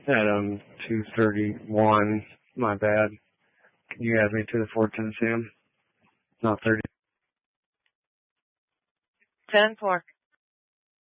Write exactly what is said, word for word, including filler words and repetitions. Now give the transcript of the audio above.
at um two thirty-one. My bad. Can you add me to the four ten, Sam? Not thirty. ten four.